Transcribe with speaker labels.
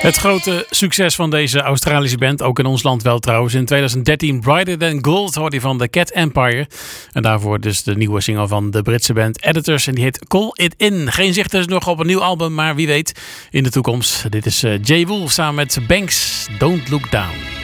Speaker 1: Het grote succes van deze Australische band, ook in ons land wel trouwens. In 2013 Brighter Than Gold hoorde je van The Cat Empire. En daarvoor dus de nieuwe single van de Britse band Editors. En die heet Call It In. Geen zicht dus nog op een nieuw album, maar wie weet in de toekomst. Dit is Jay Wolf samen met Banks, Don't Look Down.